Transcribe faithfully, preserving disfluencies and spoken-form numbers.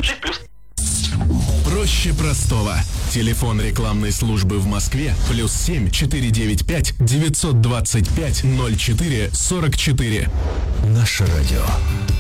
Чуть плюс. Проще простого. Телефон рекламной службы в Москве плюс семь четыре девять пять девятьсот двадцать пять ноль четыре сорок четыре. Наше радио.